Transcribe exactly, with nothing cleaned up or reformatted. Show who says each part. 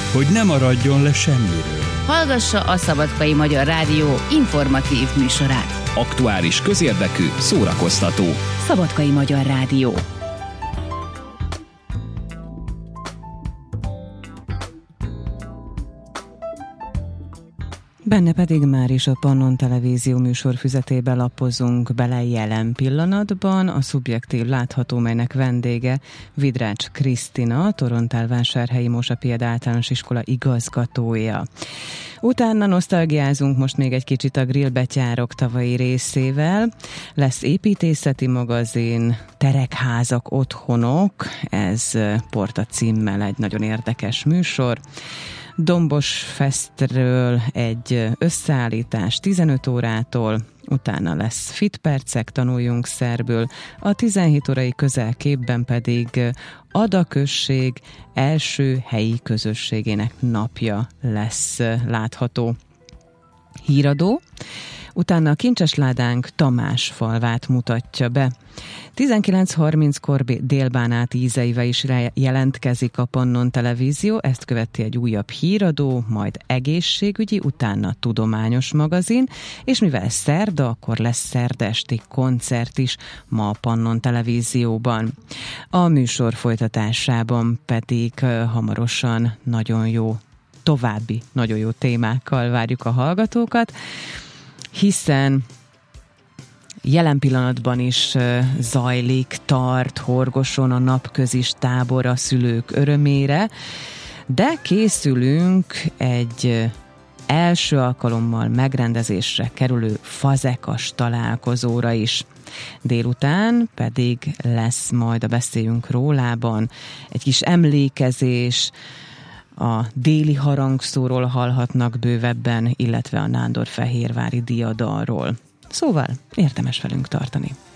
Speaker 1: hogy ne maradjon le semmiről.
Speaker 2: Hallgassa a Szabadkai Magyar Rádió informatív műsorát.
Speaker 3: Aktuális, közérdekű, szórakoztató.
Speaker 2: Szabadkai Magyar Rádió.
Speaker 4: Benne pedig már is a Pannon Televízió műsorfüzetébe lapozunk bele jelen pillanatban. A Szubjektív látható, melynek vendége Vidrács Krisztina, a Torontálvásárhelyi Mosapied Általános Iskola igazgatója. Utána nosztalgiázunk most még egy kicsit a Grillbetyárok tavalyi részével. Lesz építészeti magazin, terekházak, otthonok, ez Porta címmel egy nagyon érdekes műsor. Dombos Festről egy összeállítás tizenöt órától, utána lesz Fit percek, tanuljunk szerből, a tizenhét órai közelképben pedig Ada község első helyi közösségének napja lesz látható. Híradó, utána a Kincsesládánk Tamás falvát mutatja be. tizenkilenc harminckor Délbánát ízeivel is jelentkezik a Pannon Televízió, ezt követi egy újabb híradó, majd egészségügyi, utána tudományos magazin, és mivel szerda, akkor lesz szerda esti koncert is ma a Pannon Televízióban. A műsor folytatásában pedig hamarosan nagyon jó, további nagyon jó témákkal várjuk a hallgatókat, hiszen jelen pillanatban is zajlik, tart Horgoson a napközis tábor a szülők örömére, de készülünk egy első alkalommal megrendezésre kerülő fazekas találkozóra is. Délután pedig lesz majd a Beszéljünk rólában egy kis emlékezés, a déli harangszóról hallhatnak bővebben, illetve a nándorfehérvári diadalról. Szóval érdemes velünk tartani.